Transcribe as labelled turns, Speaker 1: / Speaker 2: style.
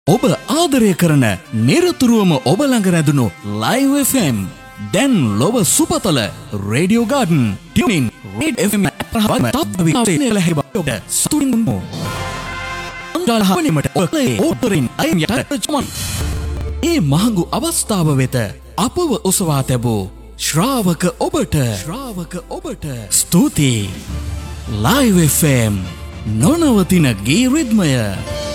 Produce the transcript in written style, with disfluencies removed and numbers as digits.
Speaker 1: ඔබ ආදරය කරන නිරතුරුවම ඔබ ළඟ රැඳුණු Live FM දැන් ලොව සුපතල Radio Garden tuning Red FM ඒ මහඟු අවස්ථාව වෙත අපව ඔසවා තැබූ ශ්‍රාවක ඔබට ස්තුතියි. Live FM නොනවතින ගී රිද්මය